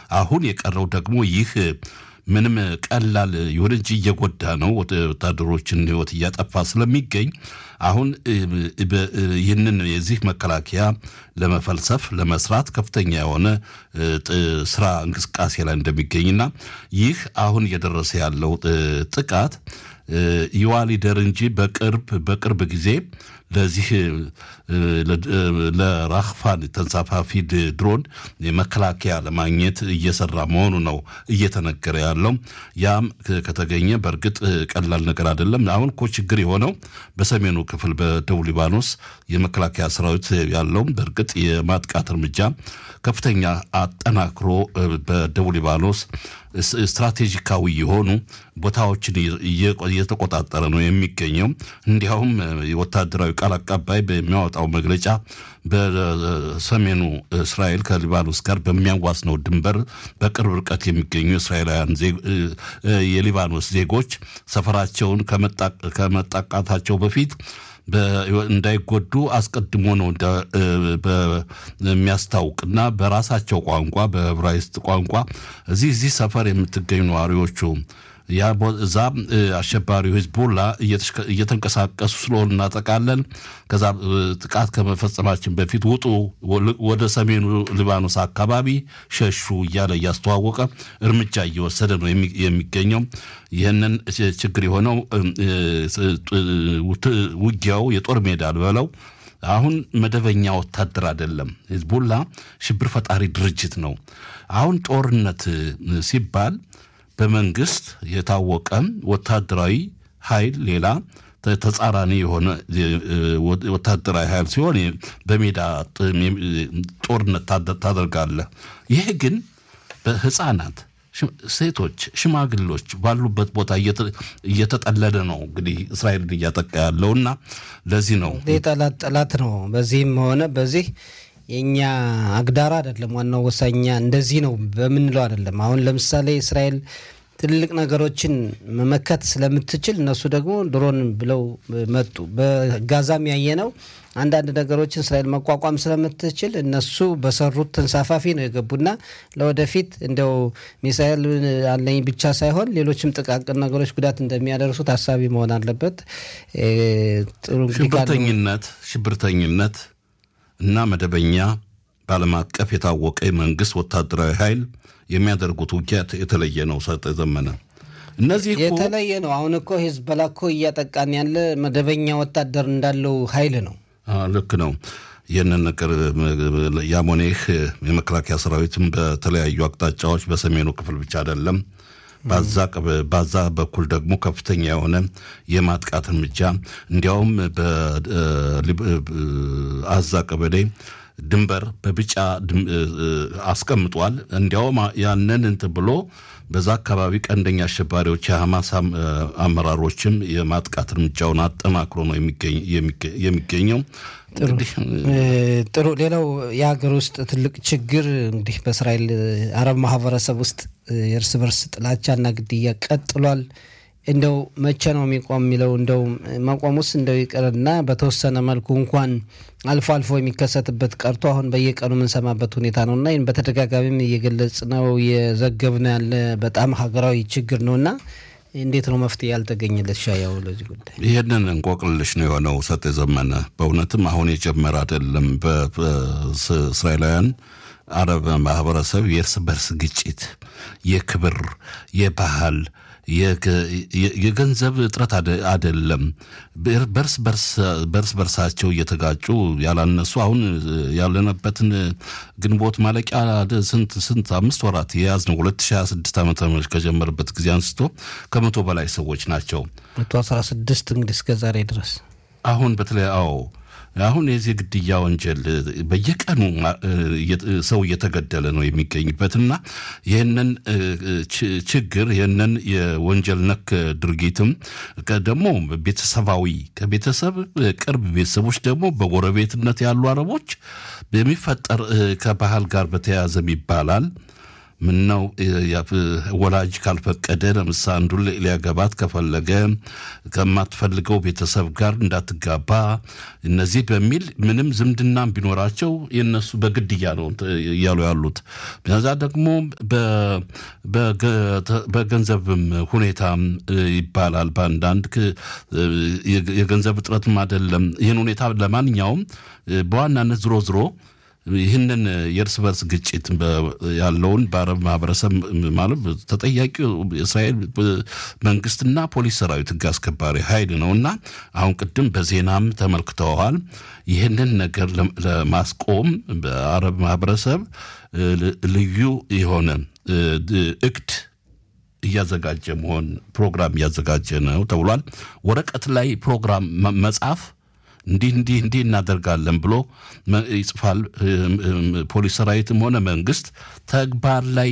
አሁን የቀረው ደግሞ ይህ ምንም ቀላል ይሁን እንጂ እየጎዳ ነው ወታደሮችን ህይወት እያጠፋ ስለሚገኝ አሁን ይህንን የዚህ መከላከያ ለመፈልሰፍ ለመስራት ከፍተኛ የሆነ ስራ እንቅስቃሴ ላይ እንደሚገኝና ይህ አሁን እየደረሰ ያለው ጥቃት ይዋሊደር እንጂ በቅርብ ጊዜ ለዚህ ለራኽፋን ተንሳፋፊ ድሮን የመከላከያ ለማግኘት እየሰራ መሆኑ ነው እየተነገረ ያለው ያም ከተገኘ በርግጥ ቀላል ነገር አይደለም አሁን እኮ ችግር የሆነው በሰሜኑ ክፍል በደቡብ ሊባኖስ የመከላከያ ሰራዊት ያለው በርግጥ የማጥቃት እርምጃ ከፍተኛ አጠናክሮ በደቡብ ሊባኖስ ስትራቴጂካዊ የሆኑ ቦታዎችን እየተቆጣጠረ ነው የሚገኘው እንዲያውም የወታደራዊ ቃል አቀባይ በሚያወጣው መግለጫ በሰሜኑ እስራኤል ከሊባኖስ ጋር በሚያዋስነው ድንበር በቅርብ ርቀት የሚገኙ እስራኤላውያን የሊባኖስ ዜጎች ሰፈራቸውን ከመጣቃታቸው በፊት እንዳይጎዱ አስቀድሞ ነው በሚያስታውቅና በራሳቸው ቋንቋ በዕብራይስጥ ቋንቋ እዚህ ሰፈር የምትገኙ ነዋሪዎቹ ያ ዛ አሸባሪው ሂዝቦላ እየተንቀሳቀሱ ስለሆነ እናጠቃለን ከዛ ጥቃት ከመፈጸማችን በፊት ውጡ ወደ ሰሜኑ ሊባኖስ አካባቢ ሸሹ እያለ ያስተዋወቀ እርምጃ እየወሰደ ነው የሚገኘው ይሄንን ችግር የሆነው ውጊያው የጦር ሜዳ አልበለው አሁን መደበኛ ወታደር አይደለም ሂዝቦላ ሽብር ፈጣሪ ድርጅት ነው አሁን ጦርነት ሲባል በመንግስት የታወቀ ወታደራዊ ኃይል ሌላ ተጻራኒ የሆነ ወታደራዊ ኃይል ሲሆን በሜዳ ጦርነት ታደርጋለህ ይሄ ግን በህፃናት ሴቶች ሽማግሌዎች ባሉበት ቦታ እየተጠለደ ነው እንግዲህ እስራኤልን እያጠቃ ያለውና ለዚህ ነው ጠላት ነው በዚህም ሆነ በዚህ የኛ አግዳራ አይደለም ዋናው ወሳኛ እንደዚህ ነው በምንለው አይደለም አሁን ለምሳሌ እስራኤል ትልቅ ነገሮችን መመከት ስለምትችል እነሱ ደግሞ ድሮን ብለው መጡ በጋዛም ያየነው አንዳንድ ነገሮችን እስራኤል መቋቋም ስለምትችል እነሱ በሰሩት ተንሳፋፊ ነው የገቡና ለወደፊት እንደው ሚሳኤል አለኝ ብቻ ሳይሆን ሌሎችም ጥቃቅን ነገሮች ጉዳት እንደሚያደርሱ ታሳቢ መሆን አለበት ጥሩ ሽብርተኝነት እና መደበኛ ባለም አቀፍ የታወቀ መንግስት ወታደራዊ ኃይል የሚያደርጉት ውጊያ የተለየ ነው ሰጠ ዘመነ እነዚህ የተለየ ነው አሁን እኮ ሂዝቦላ እኮ እያጠቃን ያለ መደበኛ ወታደር እንዳለው ኃይል ነው ልክ ነው የነን ነገር ያሞኔህ የመከላከያ ሰራዊትም በተለያዩ አቅጣጫዎች በሰሜኑ ክፍል ብቻ አይደለም ባዛ በኩል ደግሞ ከፍተኛ የሆነ የማጥቃት እርምጃ እንዲያውም በአዛ ቀበሌ ድንበር በብጫ አስቀምጧል እንዲያውም ያንን ብሎ በዛ አካባቢ ቀንደኛ አሸባሪዎች የሐማስ አመራሮችም የማጥቃት እርምጃውን አጠናክሮ ነው የሚገኘው ጥሩ ሌላው የሀገር ውስጥ ትልቅ ችግር እንግዲህ በእስራኤል አረብ ማህበረሰብ ውስጥ የእርስ በርስ ጥላቻና ግድያ ቀጥሏል እንደው መቼ ነው የሚቆም የሚለው እንደው ማቆሙስ እንደው ይቀርና በተወሰነ መልኩ እንኳን አልፎ የሚከሰትበት ቀርቶ አሁን በየቀኑ የምንሰማበት ሁኔታ ነውና ይሄን በተደጋጋሚም እየገለጽነው የዘገብነው ያለ በጣም ሀገራዊ ችግር ነውና እንዴት ነው መፍትሄ ያልተገኘለት ሻያው ለዚህ ጉዳይ ይሄንን እንቆቅልሽ ነው የሆነው ሰጠ ዘመነ በእውነትም አሁን የጀመረ አይደለም በእስራኤላውያን አረብ ማህበረሰብ የእርስ በርስ ግጭት የክብር የባህል የገንዘብ እጥረት አይደለም በርሳቸው እየተጋጩ ያላነሱ አሁን ያለነበትን ግንቦት ማለቂያ ስንት 5 ወራት የያዝነው 2026 ዓመተ ምህረት ከጀመረበት ጊዜ አንስቶ ከመቶ በላይ ሰዎች ናቸው 116 እንግዲህ እስከ ዛሬ ድረስ አሁን በተለይ አሁን የዚህ ግድያ ወንጀል በየቀኑ ሰው እየተገደለ ነው የሚገኝበትና ይሄንን ችግር ይሄንን የወንጀል ነክ ድርጊትም ደግሞ ቤተሰባዊ ከቤተሰብ ቅርብ ቤተሰቦች ደግሞ በጎረቤትነት ያሉ አረቦች በሚፈጠር ከባህል ጋር በተያያዘ ይባላል ምነው ወላጅ ካልፈቀደ ለምሳሌ አንዱ ሊያገባት ከፈለገ ከማትፈልገው ቤተሰብ ጋር እንዳትጋባ እነዚህ በሚል ምንም ዝምድና ቢኖራቸው የነሱ በግድያ ነው ያሉ ያሉት በዛ ደግሞ በገንዘብም ሁኔታ ይባላል ባንዳንድ የገንዘብ እጥረትም አይደለም ይሄን ሁኔታ ለማንኛውም በዋናነት ዝሮ ይህንን የእርስ በርስ ግጭት ያለውን በአረብ ማህበረሰብ ማለት ተጠያቂው እስራኤል መንግስትና ፖሊስ ሰራዊት ህግ አስከባሪ ኃይል ነውና አሁን ቅድም በዜናም ተመልክተዋል ይህንን ነገር ለማስቆም በአረብ ማህበረሰብ ልዩ የሆነ እቅድ እያዘጋጀ መሆን ፕሮግራም እያዘጋጀ ነው ተብሏል ወረቀት ላይ ፕሮግራም መጻፍ እንዲህ እናደርጋለን ብሎ ይጽፋል ፖሊስ ሰራዊትም ሆነ መንግስት ተግባር ላይ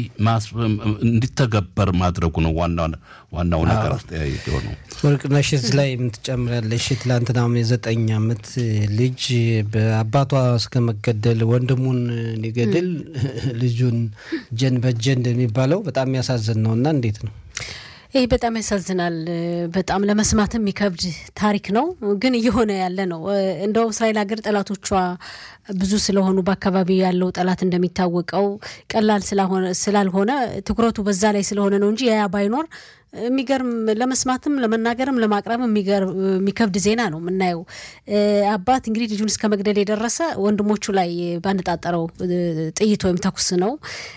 እንዲተገበር ማድረጉ ነው ዋናው ነገር አስተያየት ነው ወርቅነሽስ ላይ የምትጨምራለሽ ትላንትናም የ9 ዓመት ልጅ በአባቷ እስከመገደል ወንድሙን ሊገድል ልጁን ጀን በጀን እንደሚባለው በጣም ያሳዝን ነውና እንዴት ነው ይሄ በጣም ያሳዝናል በጣም ለመስማትም የሚከብድ ታሪክ ነው ግን እየሆነ ያለ ነው እንደው እስራኤል ሀገር ጠላቶቿ ብዙ ስለሆኑ በአካባቢ ያለው ጠላት እንደሚታወቀው ቀላል ስላልሆነ ትኩረቱ በዛ ላይ ስለሆነ ነው እንጂ ያ ባይኖር የሚገርም ለመስማትም ለመናገርም ለማቅረብም የሚከብድ ዜና ነው ምናየው አባት እንግዲህ ልጁን እስከ መግደል የደረሰ ወንድሞቹ ላይ ባንጣጣረው ጥይት ወይም ተኩስ ነው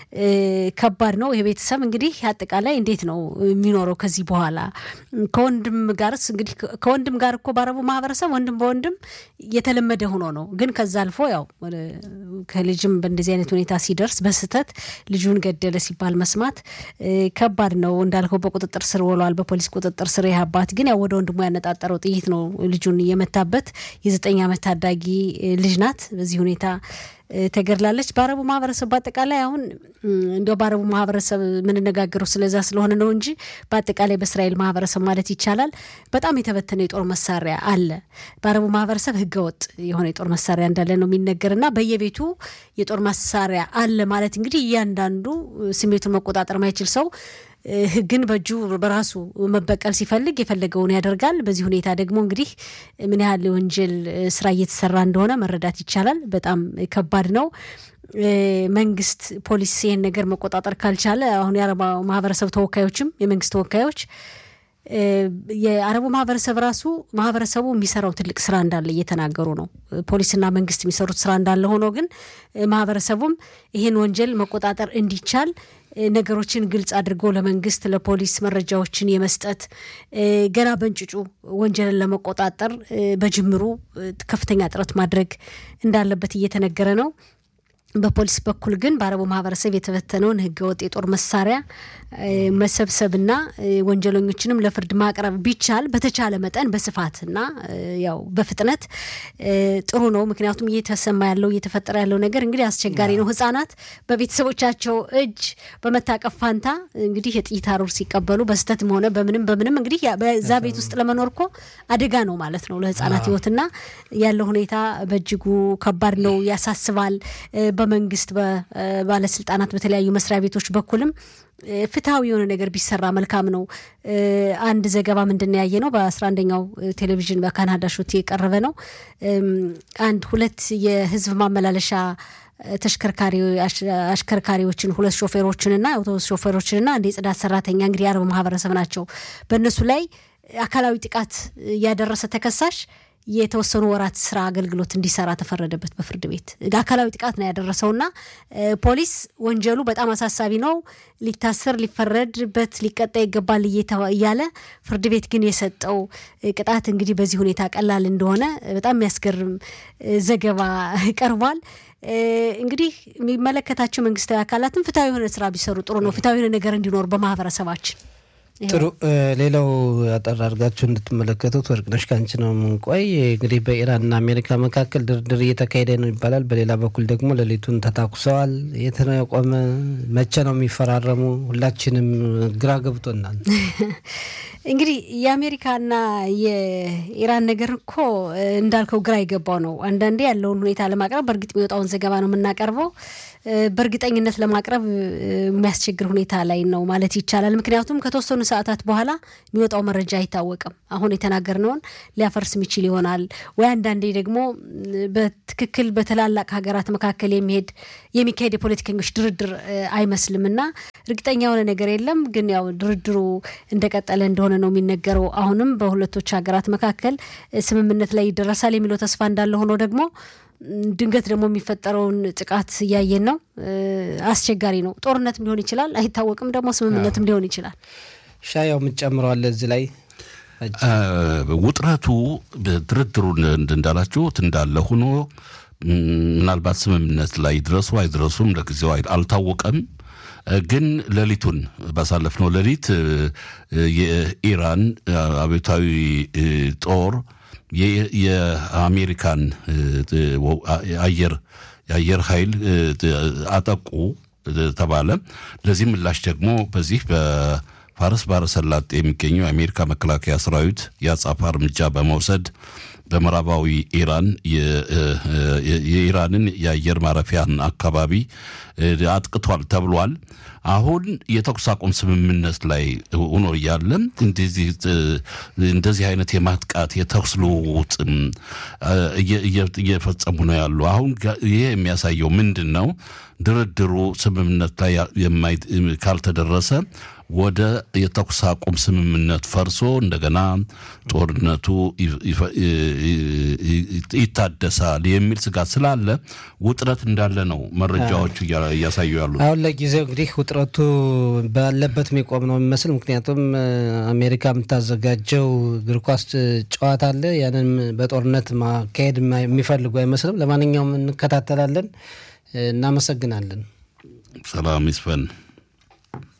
ከባድ ነው ይሄ ቤተሰብ እንግዲህ አጠቃላይ እንዴት ነው የሚኖረው ከዚህ በኋላ ከወንድም ጋርስ እንግዲህ ከወንድም ጋር እኮ ባረቡ ማህበረሰብ ወንድም በወንድም የተለመደ ሆኖ ነው ግን ከዛ አልፎ ያው ከልጅም በእንደዚህ አይነት ሁኔታ ሲደርስ በስተት ልጁን ገደለ ሲባል መስማት ከባድ ነው እንዳልከው በቁጥጥር ስር ወሏል በፖሊስ ቁጥጥር ስር ያባት ግን ያው ወደ ወንድሙ ያነጣጣረው ጥይት ነው ልጁን የመታበት የ9 ዓመት ታዳጊ ልጅ ናት በዚህ ሁኔታ ተገድላለች ባረቡ ማህበረሰብ በአጠቃላይ አሁን እንደው ባረቡ ማህበረሰብ ምን ነገራገሩ ስለዛ ስለሆነ ነው እንጂ በአጠቃላይ በእስራኤል ማህበረሰብ ማለት ይቻላል በጣም የተበተነ የጦር መሳሪያ አለ ባረቡ ማህበረሰብ ህገወጥ የሆነ የጦር መሳሪያ እንዳለ ነው የሚነገርና በየቤቱ የጦር መሳሪያ አለ ማለት እንግዲህ እያንዳንዱ ስሜቱን መቆጣጠር ማይችል ሰው ህግን በእጁ በራሱ መበቀል ሲፈልግ የፈለገውን ያደርጋል በዚህ ሁኔታ ደግሞ እንግዲህ ምን ያህል ወንጀል ስራ እየተሰራ እንደሆነ መረዳት ይቻላል በጣም ከባድ ነው መንግስት ፖሊስ ይሄን ነገር መቆጣጠር ካልቻለ አሁን የአረብ ማህበረሰብ ተወካዮችም የመንግስት ተወካዮች የአረቡ ማህበረሰብ ራሱ ማህበረሰቡ የሚሰራው ትልቅ ስራ እንዳለ እየተናገሩ ነው ፖሊስና መንግስት የሚሰሩት ስራ እንዳለ ሆኖ ግን ማህበረሰቡም ይሄን ወንጀል መቆጣጠር እንዲቻል ነገሮችን ግልጽ አድርጎ ለመንግስት ለፖሊስ መረጃዎችን የመስጠት ገና በእንጭጩ ወንጀልን ለመቆጣጠር በጅምሩ ከፍተኛ ጥረት ማድረግ እንዳለበት እየተነገረ ነው በፖሊስ በኩል ግን ባረቡ ማህበረሰብ የተበተነውን ህገወጥ የጦር መሳሪያ መሰብሰብና ወንጀለኞችንም ለፍርድ ማቅረብ ቢቻል በተቻለ መጠን በስፋትና ያው በፍጥነት ጥሩ ነው ምክንያቱም እየተሰማ ያለው እየተፈጠረ ያለው ነገር እንግዲህ አስቸጋሪ ነው ህፃናት በቤተሰቦቻቸው እጅ በመታቀፍ ፋንታ እንግዲህ የጥይት አሩር ሲቀበሉ በስተትም ሆነ በምንም እንግዲህ በዛ ቤት ውስጥ ለመኖር እኮ አደጋ ነው ማለት ነው ለህፃናት ህይወትና ያለው ሁኔታ በእጅጉ ከባድ ነው ያሳስባል በመንግስት በባለስልጣናት በተለያዩ መስሪያ ቤቶች በኩልም ፍትሃዊ የሆነ ነገር ቢሰራ መልካም ነው አንድ ዘገባ ምንድነው ያየነው በ11ኛው ቴሌቪዥን በካናዳ ሾት የቀረበ ነው አንድ ሁለት የህዝብ ማመላለሻ አሽከርካሪዎችን ሁለት ሾፌሮችንና አውቶቡስ ሾፌሮችንና አንድ የጽዳት ሰራተኛ እንግዲህ የአረብ ማህበረሰብ ናቸው በእነሱ ላይ አካላዊ ጥቃት ያደረሰ ተከሳሽ የተወሰኑ ወራት ስራ አገልግሎት እንዲሰራ ተፈረደበት በፍርድ ቤት አካላዊ ጥቃት ነው ያደረሰውና ፖሊስ ወንጀሉ በጣም አሳሳቢ ነው ሊታሰር ሊፈረድበት ሊቀጣ ይገባል እያለ ፍርድ ቤት ግን የሰጠው ቅጣት እንግዲህ በዚህ ሁኔታ ቀላል እንደሆነ በጣም የሚያስገርም ዘገባ ቀርቧል እንግዲህ የሚመለከታቸው መንግስታዊ አካላትም ፍትሃዊ የሆነ ስራ ቢሰሩ ጥሩ ነው ፍትሃዊ የሆነ ነገር እንዲኖር በማህበረሰባችን ጥሩ ሌላው አጠራርጋችሁ እንድትመለከቱት ወርቅነሽ ካንቺ ነው እንቆይ እንግዲህ በኢራንና አሜሪካ መካከል ድርድር እየተካሄደ ነው ይባላል በሌላ በኩል ደግሞ ለሊቱን ተታኩሰዋል የተቆመ መቼ ነው የሚፈራረሙ ሁላችንም ግራ ገብቶናል እንግዲህ የአሜሪካና የኢራን ነገር እኮ እንዳልከው ግራ ይገባው ነው። አንዳንዴ ያለውን ሁኔታ ለማቅረብ በእርግጥ የሚወጣውን ዘገባ ነው የምናቀርበው። በእርግጠኝነት ለማቅረብ የሚያስቸግር ሁኔታ ላይ ነው ማለት ይቻላል። ምክንያቱም ከተወሰኑ ሰዓታት በኋላ የሚወጣው መረጃ አይታወቅም። አሁን የተናገርነውን ሊያፈርስ የሚችል ይሆናል ወይ አንዳንዴ ደግሞ በትክክል በተላላቅ ሀገራት መካከል የሚካሄድ የፖለቲከኞች ድርድር አይመስልምና እርግጠኛ የሆነ ነገር የለም። ግን ያው ድርድሩ እንደቀጠለ እንደሆነ ነው የሚነገረው። አሁንም በሁለቶች ሀገራት መካከል ስምምነት ላይ ይደረሳል የሚለው ተስፋ እንዳለ ሆኖ ደግሞ ድንገት ደግሞ የሚፈጠረውን ጥቃት እያየን ነው። አስቸጋሪ ነው። ጦርነትም ሊሆን ይችላል አይታወቅም። ደግሞ ስምምነትም ሊሆን ይችላል። ሻያው የምትጨምረዋል እዚህ ላይ ውጥረቱ ድርድሩን እንዳላችሁት እንዳለ ሆኖ ምናልባት ስምምነት ላይ ይድረሱ አይድረሱም ለጊዜው አልታወቀም። ግን ሌሊቱን ባሳለፍነው ሌሊት የኢራን አብዮታዊ ጦር የአሜሪካን የአየር ኃይል አጠቁ ተባለ። ለዚህ ምላሽ ደግሞ በዚህ በፋርስ ባህረ ሰላጤ የሚገኘው የአሜሪካ መከላከያ ሰራዊት የአጸፋ እርምጃ በመውሰድ በምዕራባዊ ኢራን የኢራንን የአየር ማረፊያን አካባቢ አጥቅቷል ተብሏል። አሁን የተኩስ አቁም ስምምነት ላይ ሆኖ ያለ እንደዚህ አይነት የማጥቃት የተኩስ ልውውጥ እየፈጸሙ ነው ያሉ። አሁን ይሄ የሚያሳየው ምንድነው? ድርድሩ ስምምነት ላይ ካልተደረሰ ወደ የተኩስ አቁም ስምምነት ፈርሶ እንደገና ጦርነቱ ይታደሳል የሚል ስጋት ስላለ ውጥረት እንዳለ ነው መረጃዎቹ እያሳዩ ያሉት። አሁን ለጊዜው እንግዲህ ውጥረቱ ባለበት የሚቆም ነው የሚመስል። ምክንያቱም አሜሪካ የምታዘጋጀው እግር ኳስ ጨዋታ አለ። ያንን በጦርነት ማካሄድ የሚፈልጉ አይመስልም። ለማንኛውም እንከታተላለን። እናመሰግናለን። ሰላም ይስፈን።